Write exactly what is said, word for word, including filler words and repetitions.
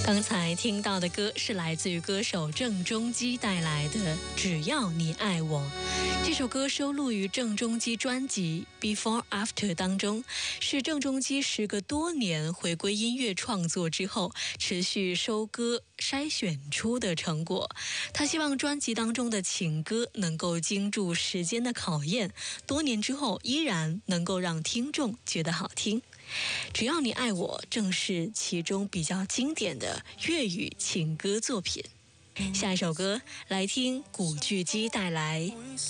刚才听到的歌是来自于歌手郑中基带来的《只要你爱我》。这首歌收录于郑中基专辑《Before After》当中，是郑中基时隔多年回归音乐创作之后持续收割筛选出的成果。他希望专辑当中的情歌能够经住时间的考验，多年之后依然能够让听众觉得好听。只要你爱我正是其中比较经典的粤语情歌作品。下一首歌来听古巨基带来